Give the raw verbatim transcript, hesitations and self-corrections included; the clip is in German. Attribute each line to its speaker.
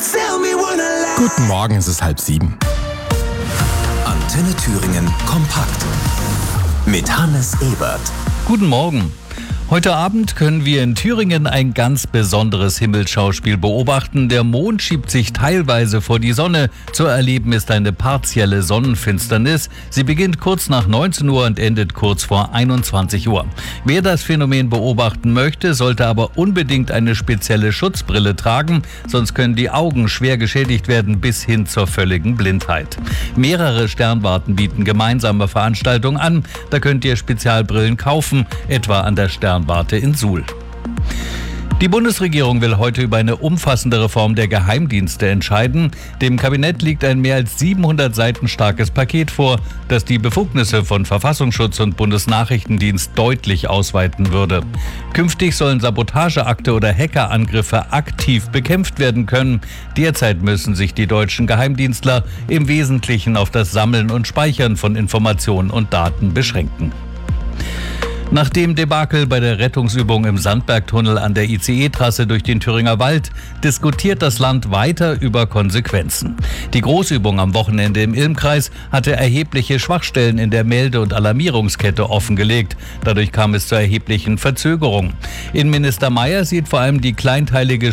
Speaker 1: Guten Morgen, es ist halb sieben.
Speaker 2: Antenne Thüringen kompakt mit Hannes Ebert.
Speaker 3: Guten Morgen. Heute Abend können wir in Thüringen ein ganz besonderes Himmelsschauspiel beobachten. Der Mond schiebt sich teilweise vor die Sonne. Zu erleben ist eine partielle Sonnenfinsternis. Sie beginnt kurz nach neunzehn Uhr und endet kurz vor einundzwanzig Uhr. Wer das Phänomen beobachten möchte, sollte aber unbedingt eine spezielle Schutzbrille tragen, sonst können die Augen schwer geschädigt werden bis hin zur völligen Blindheit. Mehrere Sternwarten bieten gemeinsame Veranstaltungen an. Da könnt ihr Spezialbrillen kaufen, etwa an der Sternwarte in Suhl. Die Bundesregierung will heute über eine umfassende Reform der Geheimdienste entscheiden. Dem Kabinett liegt ein mehr als siebenhundert Seiten starkes Paket vor, das die Befugnisse von Verfassungsschutz und Bundesnachrichtendienst deutlich ausweiten würde. Künftig sollen Sabotageakte oder Hackerangriffe aktiv bekämpft werden können. Derzeit müssen sich die deutschen Geheimdienstler im Wesentlichen auf das Sammeln und Speichern von Informationen und Daten beschränken. Nach dem Debakel bei der Rettungsübung im Sandbergtunnel an der I C E-Trasse durch den Thüringer Wald diskutiert das Land weiter über Konsequenzen. Die Großübung am Wochenende im Ilmkreis hatte erhebliche Schwachstellen in der Melde- und Alarmierungskette offengelegt. Dadurch kam es zu erheblichen Verzögerungen. Innenminister Mayer sieht vor allem die kleinteilige